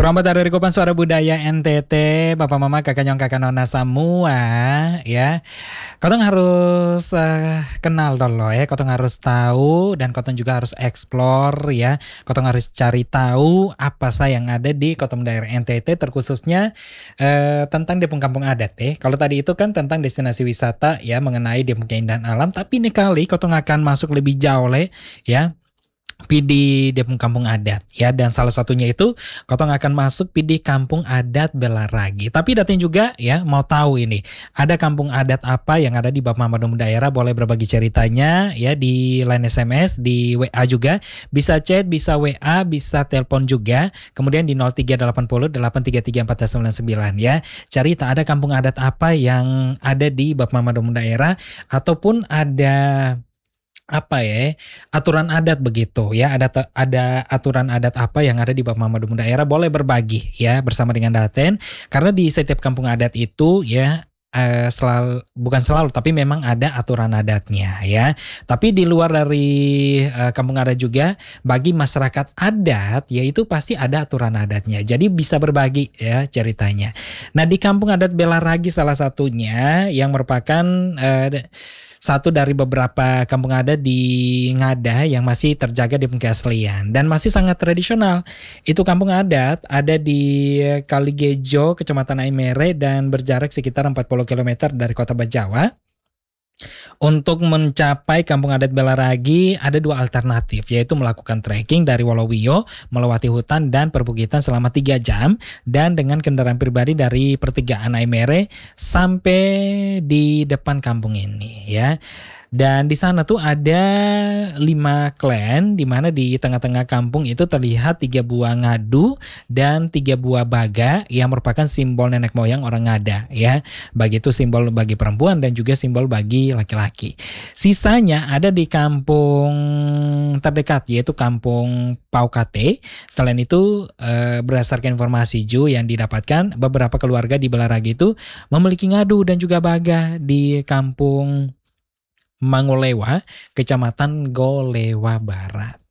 Promotor dari Kopan Suara Budaya NTT, Bapak Mama, Kakak Nyong, Kakak Nona semua, ya. Kotong harus kenal dulu ya, kotong harus tahu dan kotong juga harus explore ya. Kotong harus cari tahu apa sah yang ada di kotong daerah NTT, terkhususnya tentang Depung Kampung Adat ya. Kalau tadi itu kan tentang destinasi wisata ya, mengenai Depung Keindahan Alam, tapi ini kali kotong akan masuk lebih jauh ya. Di Depung Kampung Adat ya, dan salah satunya itu kotong akan masuk di Kampung Adat Belaragi. Tapi datang juga ya, mau tahu ini ada kampung adat apa yang ada di Bapak Mama Daerah, boleh berbagi ceritanya ya di line SMS, di WA juga, bisa chat, bisa WA, bisa telepon juga. Kemudian di 0380 833 499 ya. Cerita ada kampung adat apa yang ada di Bapak Mama Daerah, ataupun ada apa ya, aturan adat begitu ya, ada aturan adat apa yang ada di Bapak Mama Daerah, boleh berbagi ya bersama dengan Daten, karena di setiap kampung adat itu ya bukan selalu tapi memang ada aturan adatnya ya. Tapi di luar dari kampung adat juga, bagi masyarakat adat yaitu pasti ada aturan adatnya, jadi bisa berbagi ya ceritanya. Nah, di Kampung Adat Belaragi salah satunya yang merupakan satu dari beberapa kampung adat di Ngada yang masih terjaga di keaslian dan masih sangat tradisional. Itu kampung adat ada di Kaligejo, Kecamatan Aimere, dan berjarak sekitar 40 km dari Kota Bajawa. Untuk mencapai Kampung Adat Belaragi ada dua alternatif, yaitu melakukan trekking dari Wolowiyo, melewati hutan dan perbukitan selama 3 jam, dan dengan kendaraan pribadi dari pertigaan Aimere sampai di depan kampung ini ya. Dan di sana tuh ada 5 klan, di mana di tengah-tengah kampung itu terlihat 3 buah ngadu dan 3 buah baga yang merupakan simbol nenek moyang orang Ngada ya. Begitu simbol bagi perempuan dan juga simbol bagi laki-laki. Sisanya ada di kampung terdekat, yaitu Kampung Paukate. Selain itu berdasarkan informasi Ju yang didapatkan, beberapa keluarga di Belaragi itu memiliki ngadu dan juga baga di Kampung Mangolewa, Kecamatan Golewa Barat.